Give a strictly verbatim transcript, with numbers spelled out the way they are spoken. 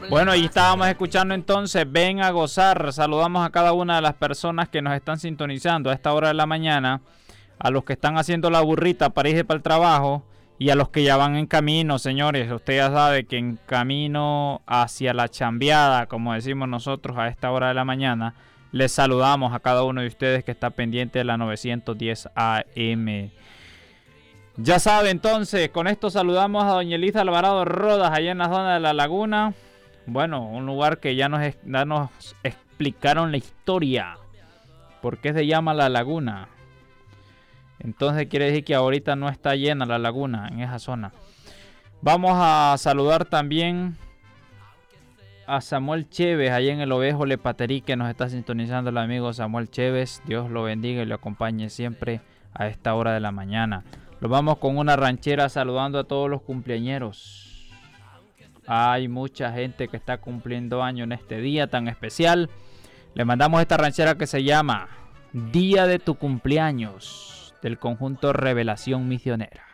Bueno, y estábamos escuchando entonces Ven a Gozar. Saludamos a cada una de las personas que nos están sintonizando a esta hora de la mañana, a los que están haciendo la burrita para irse para el trabajo y a los que ya van en camino, señores. Usted ya sabe que en camino hacia la chambeada, como decimos nosotros a esta hora de la mañana, les saludamos a cada uno de ustedes que está pendiente de la novecientos diez A M. Ya sabe, entonces, con esto saludamos a doña Elisa Alvarado Rodas, allá en la zona de La Laguna. Bueno, un lugar que ya nos, ya nos explicaron la historia. ¿Por qué se llama La Laguna? Entonces quiere decir que ahorita no está llena la laguna en esa zona. Vamos a saludar también a Samuel Chévez, allá en el Ovejo Lepaterí, que nos está sintonizando el amigo Samuel Chévez. Dios lo bendiga y lo acompañe siempre a esta hora de la mañana. Nos vamos con una ranchera saludando a todos los cumpleañeros. Hay mucha gente que está cumpliendo año en este día tan especial. Le mandamos esta ranchera que se llama Día de tu Cumpleaños, del conjunto Revelación Misionera.